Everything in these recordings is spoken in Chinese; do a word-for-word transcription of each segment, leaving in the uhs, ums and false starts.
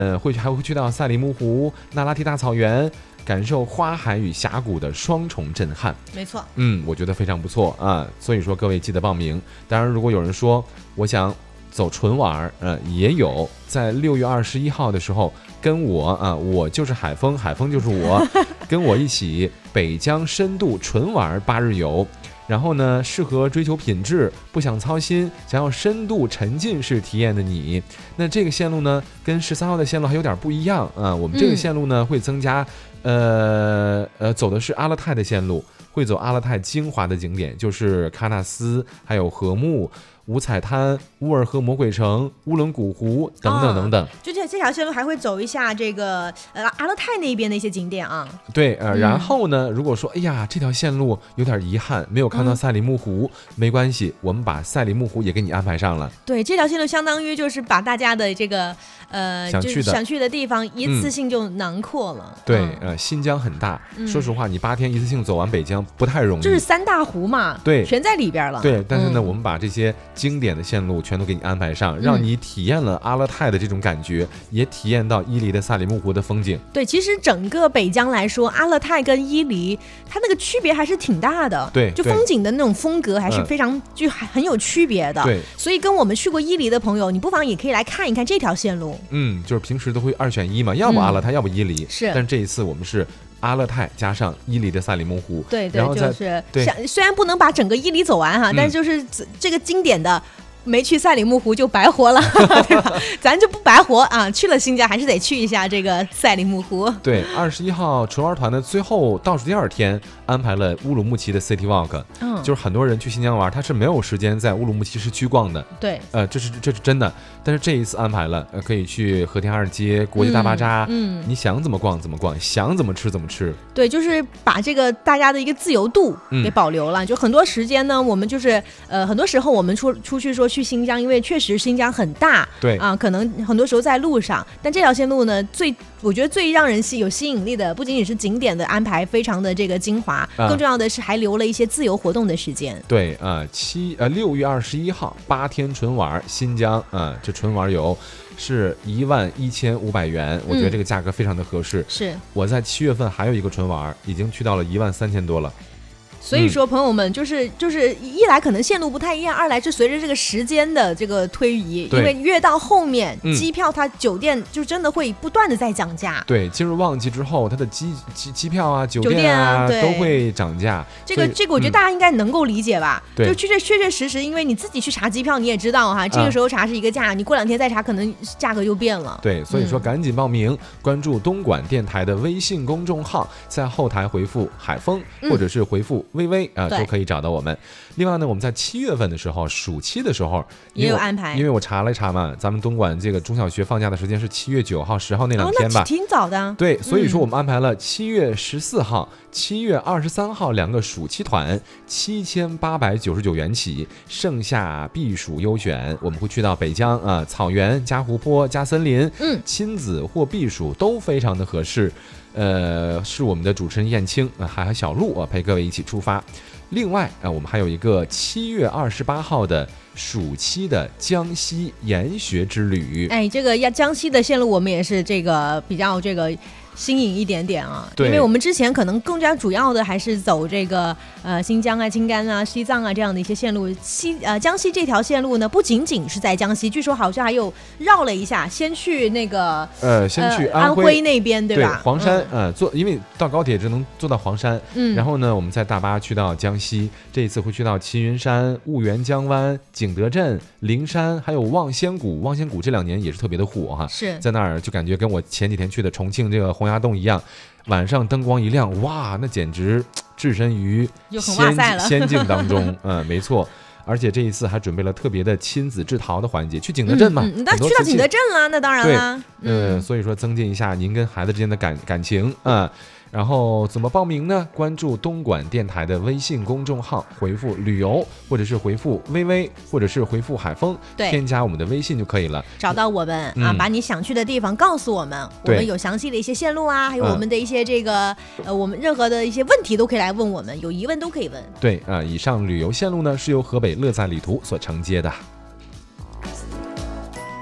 呃，会还会去到赛里木湖、那拉提大草原，感受花海与峡谷的双重震撼。 没错， 嗯，我觉得非常不错啊。所以说各位记得报名。当然，如果有人说我想走纯玩，呃，也有在六月二十一号的时候，跟我啊，我就是海峰，海峰就是我，跟我一起北疆深度纯玩八日游。然后呢，适合追求品质、不想操心、想要深度沉浸式体验的你，那这个线路呢，跟十三号的线路还有点不一样啊。我们这个线路呢，会增加，呃呃，走的是阿勒泰的线路，会走阿勒泰精华的景点，就是喀纳斯，还有禾木、五彩滩、乌尔赫魔鬼城、乌伦古湖等等等等。哦、 就这这条线路还会走一下这个呃阿勒泰那边的一些景点啊。 对，呃，然后呢，如果说哎呀这条线路有点遗憾，没有看到赛里木湖，嗯、没关系，我们把赛里木湖也给你安排上了。 对，这条线路相当于就是把大家的这个呃想去的想去的地方一次性就囊括了。 嗯、对，呃，新疆很大，嗯、说实话，你八天一次性走完北疆不太容易。 就是三大湖嘛， 对， 全在里边了。 对，但是呢， 嗯、 我们把这些经典的线路全都给你安排上，让你体验了阿勒泰的这种感觉，也体验到伊犁的赛里木湖的风景。 对，其实整个北疆来说，阿勒泰跟伊犁它那个区别还是挺大的。 对， 就风景的那种风格还是非常、嗯、就很有区别的。 对， 所以跟我们去过伊犁的朋友，你不妨也可以来看一看这条线路。 嗯，就是平时都会二选一嘛，要不阿勒泰，嗯、要不伊犁。 是， 但是这一次我们是阿勒泰加上伊犁的赛里木湖。 对对， 然后就是虽然不能把整个伊犁走完哈，嗯、但是就是这个经典的。没去赛里木湖就白活了，对吧？咱就不白活啊！去了新疆还是得去一下这个赛里木湖。 对，二十一号纯玩团的最后倒数第二天安排了乌鲁木齐的 City Walk，嗯、就是很多人去新疆玩，他是没有时间在乌鲁木齐市区逛的。 对， 呃，这是这是真的。但是这一次安排了，呃，可以去和田二街、国际大巴扎，嗯，嗯你想怎么逛怎么逛，想怎么吃怎么吃。 对，就是把这个大家的一个自由度给保留了。嗯、就很多时间呢，我们就是呃，很多时候我们出出去说。去新疆，因为确实新疆很大， 对啊，可能很多时候在路上，但这条线路呢，最我觉得最让人吸有吸引力的，不仅仅是景点的安排非常的这个精华，啊、更重要的是还留了一些自由活动的时间。 对啊，七呃六月二十一号八天纯玩新疆啊，这纯玩游是一万一千五百元，我觉得这个价格非常的合适。 嗯、是我在七月份还有一个纯玩，已经去到了一万三千多了。 所以说，朋友们，就是就是一来可能线路不太一样，二来是随着这个时间的这个推移，因为越到后面，嗯、机票它酒店就真的会不断的在涨价。 对，进入旺季之后，它的机机机票啊、酒店啊, 酒店啊都会涨价。 这个这个，我觉得大家应该能够理解吧？ 对、嗯， 就确确确确实实，因为你自己去查机票，你也知道哈，这个时候查是一个价，嗯、你过两天再查，可能价格就变了。 对，所以说赶紧报名，嗯、关注东莞电台的微信公众号，在后台回复海峰，嗯、或者是回复微微啊，都可以找到我们。另外呢，我们在七月份的时候，暑期的时候也有安排， 因为我查了一查嘛，咱们东莞这个中小学放假的时间是七月九号、十号那两天吧， 哦、那挺早的。 对，所以说我们安排了七月十四号、七月二十三号两个暑期团，七千八百九十九元起，盛夏避暑优选。我们会去到北疆啊，草原加湖泊加森林，嗯，亲子或避暑都非常的合适。呃，是我们的主持人燕青啊，还有小鹿啊，陪各位一起出发。另外啊，我们还有一个七月二十八号的暑期的江西研学之旅。 哎，这个江西的线路我们也是这个比较这个新颖一点点啊，因为我们之前可能更加主要的还是走这个呃新疆啊、青甘啊、西藏啊这样的一些线路。西呃江西这条线路呢，不仅仅是在江西，据说好像还有绕了一下，先去那个呃先去安徽、呃、安徽那边，对吧？ 对，黄山呃坐，因为到高铁只能坐到黄山，嗯，然后呢，我们再大巴去到江西，这一次会去到齐云山、婺源江湾、景德镇、灵山，还有望仙谷。望仙谷这两年也是特别的火哈， 是在那儿就感觉跟我前几天去的重庆这个洪崖洞一样，晚上灯光一亮，哇，那简直置身于仙仙境当中。嗯，没错。而且这一次还准备了特别的亲子制陶的环节，去景德镇嘛， 嗯嗯、那去到景德镇了，那当然了。 对，嗯、呃，所以说增进一下您跟孩子之间的感感情啊。嗯然后怎么报名呢？关注东莞电台的微信公众号，回复旅游，或者是回复微微，或者是回复海峰，添加我们的微信就可以了。 找到我们、嗯、啊，把你想去的地方告诉我们，我们有详细的一些线路啊，还有我们的一些这个、嗯、呃，我们任何的一些问题都可以来问我们，有疑问都可以问。 对啊，以上旅游线路呢是由河北乐在旅途所承接的。 建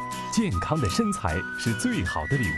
健康的身材是最好的礼物。